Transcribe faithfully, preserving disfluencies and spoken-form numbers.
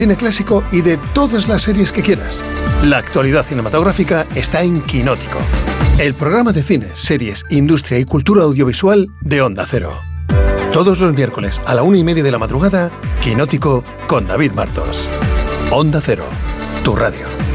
cine clásico y de todas las series que quieras. La actualidad cinematográfica está en Quinótico, el programa de cine, series, industria y cultura audiovisual de Onda Cero. Todos los miércoles a la una y media de la madrugada, Quinótico con David Martos. Onda Cero, tu radio.